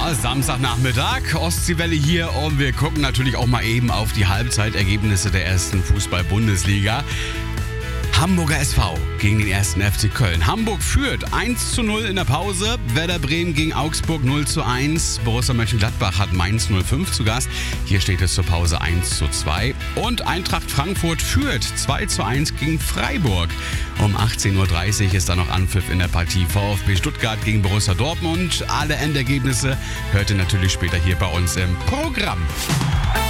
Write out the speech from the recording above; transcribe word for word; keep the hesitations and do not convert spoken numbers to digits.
Ja, Samstagnachmittag, Ostseewelle hier und wir gucken natürlich auch mal eben auf die Halbzeitergebnisse der ersten Fußball-Bundesliga. Hamburger S V gegen den ersten F C Köln. Hamburg führt eins zu null in der Pause. Werder Bremen gegen Augsburg null zu eins. Borussia Mönchengladbach hat Mainz null fünf zu Gast. Hier steht es zur Pause eins zu zwei. Und Eintracht Frankfurt führt zwei zu eins gegen Freiburg. Um achtzehn Uhr dreißig ist da noch Anpfiff in der Partie VfB Stuttgart gegen Borussia Dortmund. Alle Endergebnisse hört ihr natürlich später hier bei uns im Programm.